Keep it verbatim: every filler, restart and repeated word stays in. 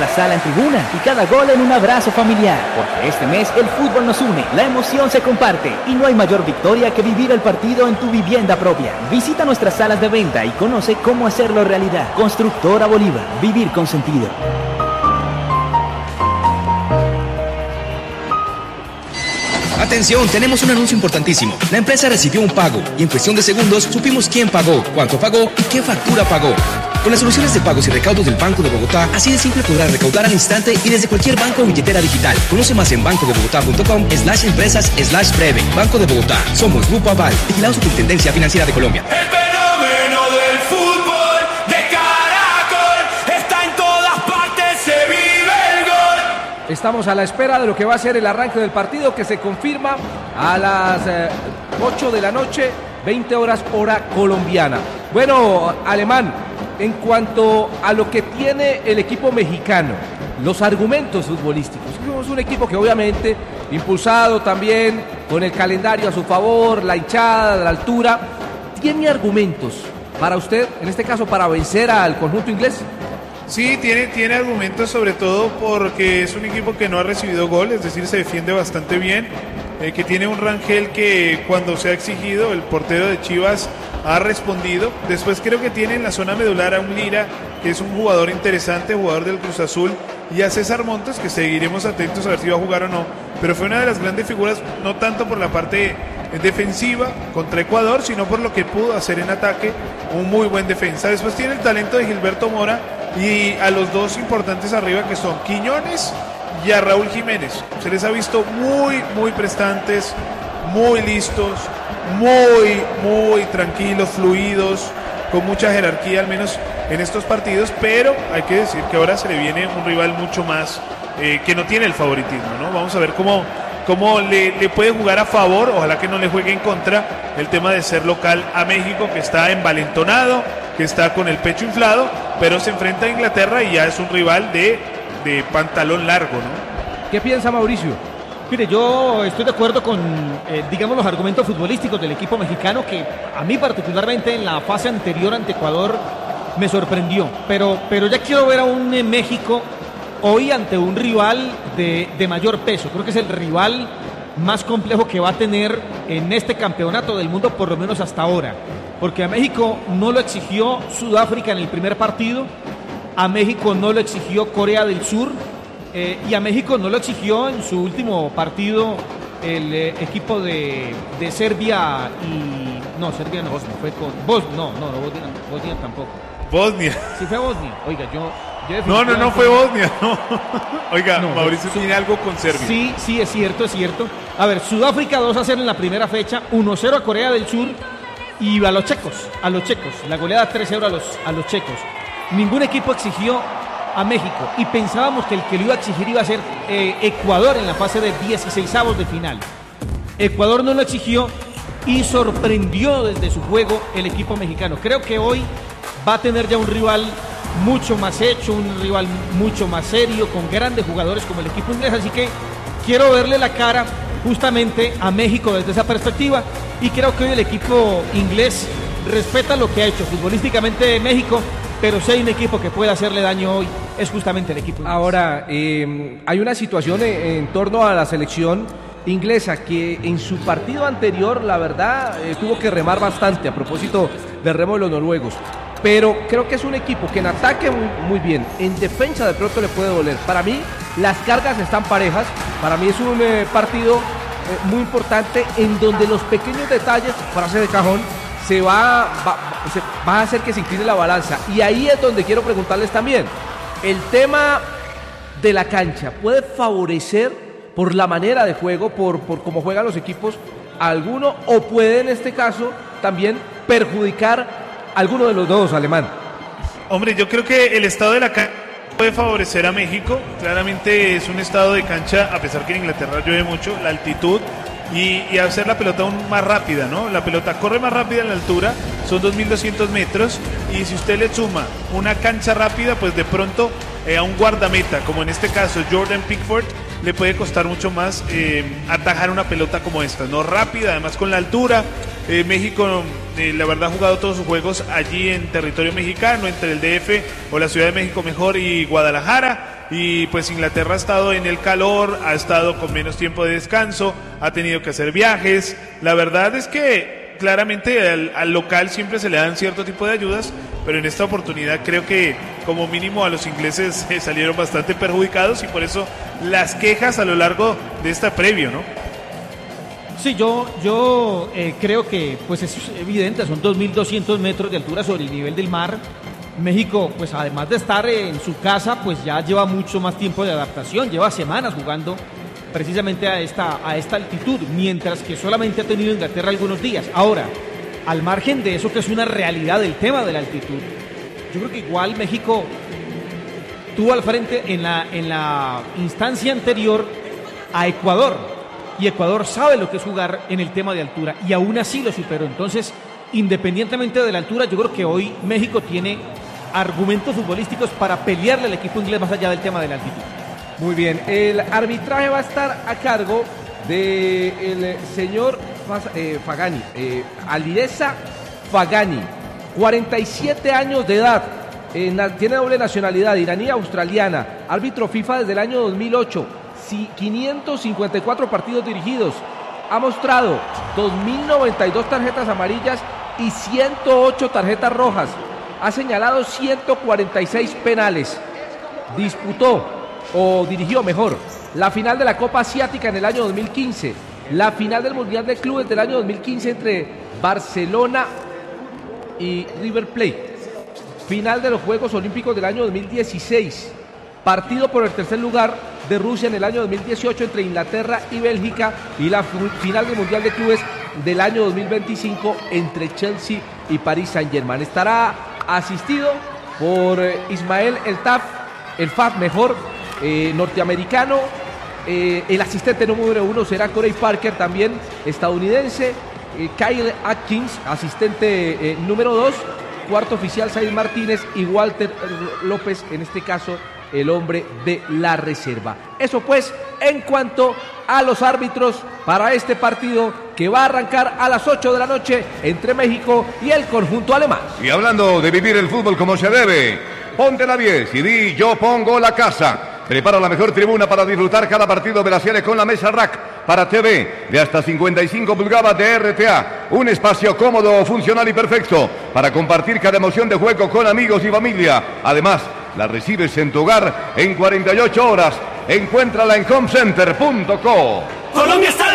sala en tribuna y cada gol en un abrazo familiar. Porque este mes el fútbol nos une, la emoción se comparte y no hay mayor victoria que vivir el partido en tu vivienda propia. Visita nuestras salas de venta y conoce cómo hacerlo realidad. Constructora Bolívar, vivir con sentido. Atención, tenemos un anuncio importantísimo. La empresa recibió un pago y en cuestión de segundos supimos quién pagó, cuánto pagó y qué factura pagó. Con las soluciones de pagos y recaudos del Banco de Bogotá, así de simple podrás recaudar al instante y desde cualquier banco o billetera digital. Conoce más en bancodebogotá.com slash empresas slash breve. Banco de Bogotá. Somos Grupo Aval. Vigilado Superintendencia Financiera de Colombia. El fenómeno del fútbol de Caracol está en todas partes, se vive el gol. Estamos a la espera de lo que va a ser el arranque del partido, que se confirma a las eh, ocho de la noche, veinte horas hora colombiana. Bueno, Alemán, en cuanto a lo que tiene el equipo mexicano, los argumentos futbolísticos, es un equipo que obviamente, impulsado también con el calendario a su favor, la hinchada, la altura, ¿tiene argumentos para usted, en este caso para vencer al conjunto inglés? Sí, tiene, tiene argumentos, sobre todo porque es un equipo que no ha recibido gol, es decir, se defiende bastante bien, eh, que tiene un Rangel que cuando se ha exigido, el portero de Chivas ha respondido. Después creo que tiene en la zona medular a un Lira, que es un jugador interesante, jugador del Cruz Azul, y a César Montes, que seguiremos atentos a ver si va a jugar o no, pero fue una de las grandes figuras, no tanto por la parte defensiva contra Ecuador, sino por lo que pudo hacer en ataque, un muy buen defensa. Después tiene el talento de Gilberto Mora y a los dos importantes arriba, que son Quiñones y a Raúl Jiménez. Se les ha visto muy, muy prestantes, muy listos, muy, muy tranquilos, fluidos, con mucha jerarquía, al menos en estos partidos, pero hay que decir que ahora se le viene un rival mucho más eh, que no tiene el favoritismo, ¿no? Vamos a ver cómo, cómo le, le puede jugar a favor, ojalá que no le juegue en contra, el tema de ser local a México, que está envalentonado, que está con el pecho inflado, pero se enfrenta a Inglaterra y ya es un rival de, de pantalón largo, ¿no? ¿Qué piensa Mauricio? Mire, yo estoy de acuerdo con, eh, digamos, los argumentos futbolísticos del equipo mexicano, que a mí particularmente en la fase anterior ante Ecuador me sorprendió, pero, pero ya quiero ver a un eh, México hoy ante un rival de, de mayor peso. Creo que es el rival más complejo que va a tener en este campeonato del mundo, por lo menos hasta ahora, porque a México no lo exigió Sudáfrica en el primer partido, a México no lo exigió Corea del Sur, Eh, y a México no lo exigió en su último partido el eh, equipo de, de Serbia y... No, Serbia no, Bosnia. Fue con... Bos, no, no, no, Bosnia, Bosnia tampoco. Bosnia. Sí fue Bosnia. Oiga, yo... yo no, no, no fue Bosnia, no. Oiga, no, Mauricio su... tiene algo con Serbia. Sí, sí, es cierto, es cierto. A ver, Sudáfrica dos a cero en la primera fecha, uno cero a Corea del Sur y a los checos, a los checos. La goleada tres cero a los, a los checos. Ningún equipo exigió a México y pensábamos que el que lo iba a exigir iba a ser eh, Ecuador en la fase de dieciseisavos de final. Ecuador no lo exigió y sorprendió desde su juego el equipo mexicano. Creo que hoy va a tener ya un rival mucho más hecho, un rival mucho más serio, con grandes jugadores como el equipo inglés, así que quiero verle la cara justamente a México desde esa perspectiva, y creo que hoy el equipo inglés respeta lo que ha hecho futbolísticamente México, pero si hay un equipo que puede hacerle daño hoy, es justamente el equipo inglés. Ahora, eh, hay una situación en, en torno a la selección inglesa que en su partido anterior, la verdad, eh, tuvo que remar bastante a propósito del remo de los noruegos. Pero creo que es un equipo que en ataque muy, muy bien, en defensa de pronto le puede doler. Para mí, las cargas están parejas. Para mí es un eh, partido eh, muy importante en donde los pequeños detalles, frase de cajón, se va, va, se va a hacer que se incline la balanza. Y ahí es donde quiero preguntarles también, el tema de la cancha, ¿puede favorecer por la manera de juego, por, por cómo juegan los equipos, a alguno, o puede en este caso también perjudicar a alguno de los dos, Alemán? Hombre, yo creo que el estado de la cancha puede favorecer a México. Claramente es un estado de cancha, a pesar que en Inglaterra llueve mucho, la altitud y, y hacer la pelota aún más rápida, ¿no? La pelota corre más rápida en la altura, son dos mil doscientos metros, y si usted le suma una cancha rápida, pues de pronto eh, a un guardameta, como en este caso Jordan Pickford, le puede costar mucho más eh, atajar una pelota como esta, ¿no? Rápida, además con la altura. Eh, México, eh, la verdad, ha jugado todos sus juegos allí en territorio mexicano, entre el D F o la Ciudad de México mejor y Guadalajara. y pues Inglaterra ha estado en el calor, ha estado con menos tiempo de descanso, ha tenido que hacer viajes. La verdad es que claramente al, al local siempre se le dan cierto tipo de ayudas, pero en esta oportunidad creo que como mínimo a los ingleses eh, salieron bastante perjudicados y por eso las quejas a lo largo de esta previo, ¿no? Sí, yo, yo eh, creo que pues es evidente, son dos mil doscientos metros de altura sobre el nivel del mar. México, pues además de estar en su casa, pues ya lleva mucho más tiempo de adaptación, lleva semanas jugando precisamente a esta, a esta altitud, mientras que solamente ha tenido Inglaterra algunos días. Ahora, al margen de eso que es una realidad del tema de la altitud, yo creo que igual México tuvo al frente en la, en la instancia anterior a Ecuador, y Ecuador sabe lo que es jugar en el tema de altura, y aún así lo superó. Entonces, independientemente de la altura, yo creo que hoy México tiene argumentos futbolísticos para pelearle al equipo inglés más allá del tema de la altitud. Muy bien, el arbitraje va a estar a cargo del señor eh, Fagani, eh, Alireza Fagani, cuarenta y siete años de edad, eh, na, tiene doble nacionalidad, iraní y australiana, árbitro FIFA desde el año dos mil ocho, quinientos cincuenta y cuatro partidos dirigidos, ha mostrado dos mil noventa y dos tarjetas amarillas y ciento ocho tarjetas rojas, ha señalado ciento cuarenta y seis penales, disputó o dirigió mejor la final de la Copa Asiática en el año dos mil quince, la final del Mundial de Clubes del año dos mil quince entre Barcelona y River Plate, final de los Juegos Olímpicos del año dos mil dieciséis, partido por el tercer lugar de Rusia en el año dos mil dieciocho entre Inglaterra y Bélgica, y la final del Mundial de Clubes del año dos mil veinticinco entre Chelsea y Paris Saint-Germain. Estará asistido por eh, Ismael El Taf, el Faf mejor, eh, norteamericano. Eh, el asistente número uno será Corey Parker, también estadounidense. Eh, Kyle Atkins, asistente eh, número dos. Cuarto oficial Said Martínez y Walter López, en este caso el hombre de la reserva. Eso pues en cuanto a los árbitros para este partido que va a arrancar a las ocho de la noche entre México y el conjunto alemán. Y hablando de vivir el fútbol como se debe, ponte la diez y di yo pongo la casa. Prepara la mejor tribuna para disfrutar cada partido de la serie con la mesa rack para T V de hasta cincuenta y cinco pulgadas de R T A. Un espacio cómodo, funcional y perfecto para compartir cada emoción de juego con amigos y familia. Además, la recibes en tu hogar en cuarenta y ocho horas. Encuéntrala en comcenter punto co. Colombia está